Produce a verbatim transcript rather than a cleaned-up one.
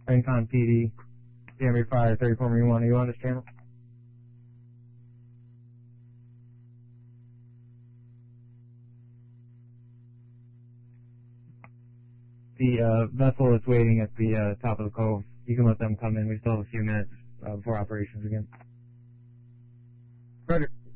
Rincon P D, January Fire, thirty-four Marine One. Are you on this channel? The uh, vessel is waiting at the uh, top of the cove. You can let them come in. We still have a few minutes uh, before operations begin. Roger.